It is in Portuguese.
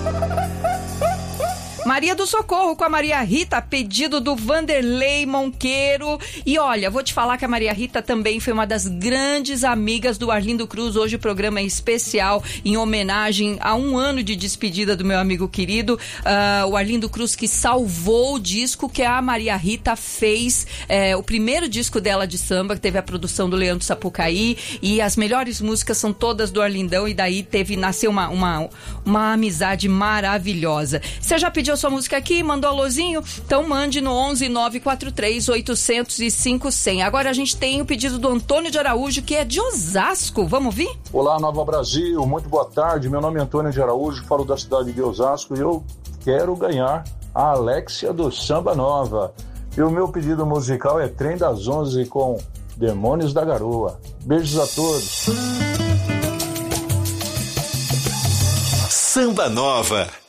Maria do Socorro com a Maria Rita, pedido do Vanderlei Monqueiro. E olha, vou te falar que a Maria Rita também foi uma das grandes amigas do Arlindo Cruz. Hoje o programa é especial em homenagem a 1 ano de despedida do meu amigo querido, o Arlindo Cruz, que salvou o disco que a Maria Rita fez, o primeiro disco dela de samba, que teve a produção do Leandro Sapucaí, e as melhores músicas são todas do Arlindão, e daí nasceu uma amizade maravilhosa. Você já pediu sua música aqui, mandou alôzinho? Então mande no 11 943 805 100. Agora a gente tem o pedido do Antônio de Araújo, que é de Osasco. Vamos ouvir? Olá, Nova Brasil, muito boa tarde. Meu nome é Antônio de Araújo, falo da cidade de Osasco e eu quero ganhar a Alexia do Samba Nova. E o meu pedido musical é Trem das 11 com Demônios da Garoa. Beijos a todos. Samba Nova.